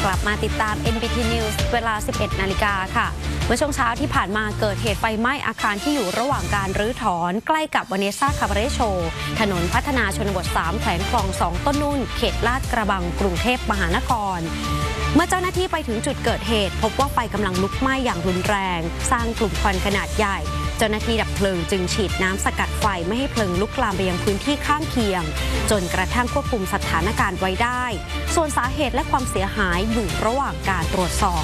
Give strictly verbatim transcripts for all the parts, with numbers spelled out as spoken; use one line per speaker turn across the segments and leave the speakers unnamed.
ลับมาติดตาม เอ็น บี ที News เวลา สิบเอ็ด นาฬิกาค่ะเมื่อช่วงเช้าที่ผ่านมาเกิดเหตุไฟไหม้อาคารที่อยู่ระหว่างการรื้อถอนใกล้กับวาเนซ่าคาบาเร่โชว์ถนนพัฒนาชนบทสามแขวงคลองสองต้นนุ่นเขตลาดกระบังกรุงเทพมหานครเมื่อเจ้าหน้าที่ไปถึงจุดเกิดเหตุพบว่าไฟกำลังลุกไหม้อย่างรุนแรงสร้างกลุ่มควันขนาดใหญ่เจ้าหน้าที่ดับเพลิงจึงฉีดน้ำสกัดไฟไม่ให้เพลิงลุกลามไปยังพื้นที่ข้างเคียงจนกระทั่งควบคุมสถานการณ์ไว้ได้ส่วนสาเหตุและความเสียหายอยู่ระหว่างการตรวจสอบ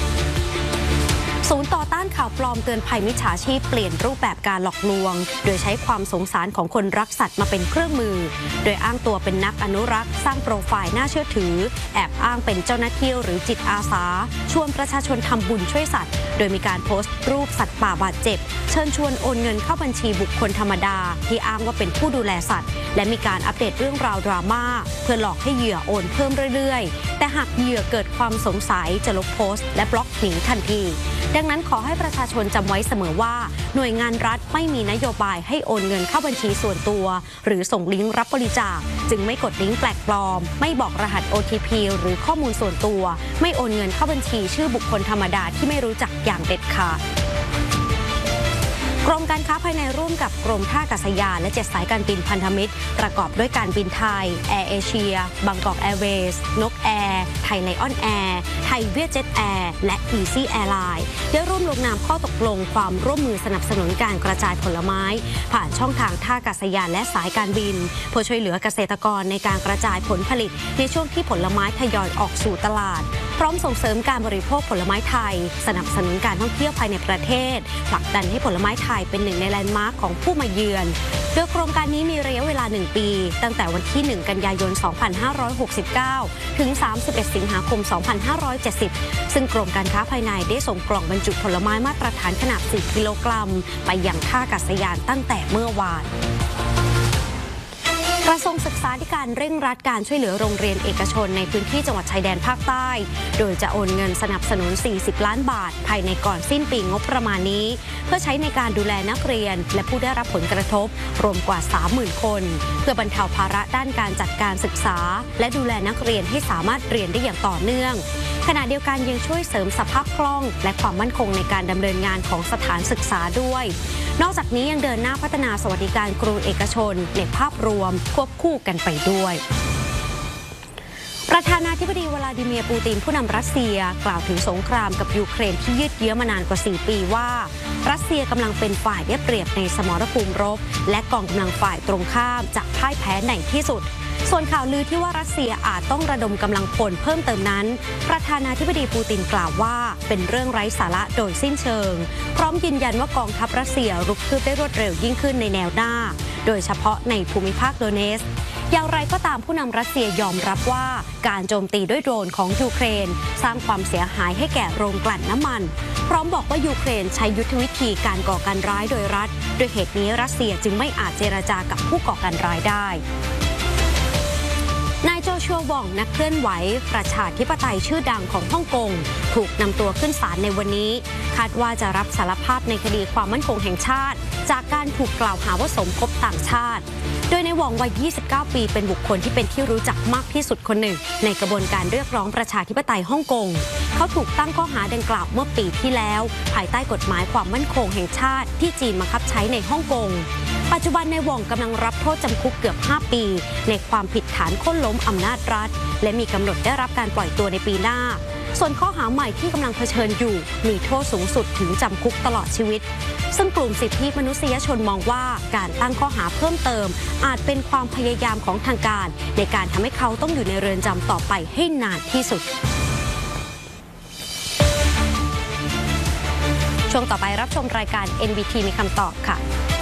ศูนย์ต่อต้านข่าวปลอมเตือนภัยมิจฉาชีพเปลี่ยนรูปแบบการหลอกลวงโดยใช้ความสงสารของคนรักสัตว์มาเป็นเครื่องมือโดยอ้างตัวเป็นนักอนุรักษ์สร้างโปรไฟล์น่าเชื่อถือแอบอ้างเป็นเจ้าหน้าที่หรือจิตอาสาชวนประชาชนทำบุญช่วยสัตว์โดยมีการโพสต์รูปสัตว์ป่าบาดเจ็บเชิญชวนโอนเงินเข้าบัญชีบุคคลธรรมดาที่อ้างว่าเป็นผู้ดูแลสัตว์และมีการอัปเดตเรื่องราวดราม่าเพื่อหลอกให้เหยื่อโอนเพิ่มเรื่อยๆแต่หากเหยื่อเกิดความสงสัยจะลบโพสต์และบล็อกหนีทันทีดังนั้นขอให้ประชาชนจำไว้เสมอว่าหน่วยงานรัฐไม่มีนโยบายให้โอนเงินเข้าบัญชีส่วนตัวหรือส่งลิงก์รับบริจาคจึงไม่กดลิงก์แปลกปลอมไม่บอกรหัส โอ ที พี หรือข้อมูลส่วนตัวไม่โอนเงินเข้าบัญชีชื่อบุคคลธรรมดาที่ไม่รู้จักอย่างเด็ดขาดกรมการค้าภายในร่วมกับกรมท่าอากาศยานและเจ็ดสายการบินพันธมิตรประกอบด้วยการบินไทยแอร์เอเชียบางกอกแอร์เวย์สนกแอร์ไทยไลออนแอร์ไทยเวียดเจ็ตแอร์และอีซี่แอร์ไลน์ได้ร่วมลงนามข้อตกลงความร่วมมือสนับสนุนการกระจายผลไม้ผ่านช่องทางท่าอากาศยานและสายการบินเพื่อช่วยเหลือเกษตรกรในการกระจายผลผลิตในช่วงที่ผลไม้ทยอยออกสู่ตลาดพร้อมส่งเสริมการบริโภคผลไม้ไทยสนับสนุนการท่องเที่ยวภายในประเทศผลักดันให้ผลไม้ไทยเป็นหนึ่งในแลนด์มาร์คของผู้มาเยือนโดยโครงการนี้มีระยะเวลาหนึ่งปีตั้งแต่วันที่หนึ่งกันยายนสองพันห้าร้อยหกสิบเก้าถึงสามสิบเอ็ดสิงหาคมสองพันห้าร้อยเจ็ดสิบซึ่งกรมการค้าภายในได้ส่งกล่องบรรจุผลไม้มาตรฐานขนาดสิบกิโลกรัมไปยังท่าอากาศยานตั้งแต่เมื่อวานกระทรวงศึกษาธิการเร่งรัดการช่วยเหลือโรงเรียนเอกชนในพื้นที่จังหวัดชายแดนภาคใต้โดยจะโอนเงินสนับสนุนสี่สิบล้านบาทภายในก่อนสิ้นปีงบประมาณนี้เพื่อใช้ในการดูแลนักเรียนและผู้ได้รับผลกระทบรวมกว่า สามหมื่น คนเพื่อบรรเทาภาระด้านการจัดการศึกษาและดูแลนักเรียนให้สามารถเรียนได้อย่างต่อเนื่องขณะเดียวกันยังช่วยเสริมสภาพคล่องและความมั่นคงในการดำเนินงานของสถานศึกษาด้วยนอกจากนี้ยังเดินหน้าพัฒนาสวัสดิการครูเอกชนในภาพรวมควบคู่กันไปด้วยประธานาธิบดีวลาดิเมียร์ปูตินผู้นำรัสเซียกล่าวถึงสงครามกับยูเครนที่ยืดเยื้อมานานกว่าสี่ปีว่ารัสเซียกำลังเป็นฝ่ายได้เปรียบในสมรภูมิรบและกองกำลังฝ่ายตรงข้ามจะพ่ายแพ้ในที่สุดส่วนข่าวลือที่ว่ารัสเซียอาจต้องระดมกำลังพลเพิ่มเติมนั้นประธานาธิบดีปูตินกล่าวว่าเป็นเรื่องไร้สาระโดยสิ้นเชิงพร้อมยืนยันว่ากองทัพรัสเซียรุกคืบได้รวดเร็วยิ่งขึ้นในแนวหน้าโดยเฉพาะในภูมิภาคโดเนสอย่างไรก็ตามผู้นำรัสเซียยอมรับว่าการโจมตีด้วยโดรนของยูเครนสร้างความเสียหายให้แก่โรงกลั่นน้ำมันพร้อมบอกว่ายูเครนใช้ยุทธวิธีการก่อการร้ายโดยรัฐโดยเหตุนี้รัสเซียจึงไม่อาจเจรจากับผู้ก่อการร้ายได้นายโจชัวว่องนักเคลื่อนไหวประชาธิปไตยชื่อดังของฮ่องกงถูกนำตัวขึ้นศาลในวันนี้คาดว่าจะรับสารภาพในคดีความมั่นคงแห่งชาติจากการถูกกล่าวหาว่าสมคบต่างชาติโดยในว่องวัยยี่สิบเก้าปีเป็นบุคคลที่เป็นที่รู้จักมากที่สุดคนหนึ่งในกระบวนการเรียกร้องประชาธิปไตยฮ่องกงเขาถูกตั้งข้อหาดังกล่าวเมื่อปีที่แล้วภายใต้กฎหมายความมั่นคงแห่งชาติที่จีนบังคับใช้ในฮ่องกงปัจจุบันในว่องกำลังรับโทษจำคุกเกือบห้าปีในความผิดฐานโค่นล้มอำนาจรัฐและมีกำหนดได้รับการปล่อยตัวในปีหน้าส่วนข้อหาใหม่ที่กำลังเผชิญอยู่มีโทษสูงสุดถึงจำคุกตลอดชีวิตซึ่งกลุ่มสิทธิมนุษยชนมองว่าการตั้งข้อหาเพิ่มเติมอาจเป็นความพยายามของทางการในการทำให้เขาต้องอยู่ในเรือนจำต่อไปให้นานที่สุดช่วงต่อไปรับชมรายการ เอ็น บี ที มีคำตอบค่ะ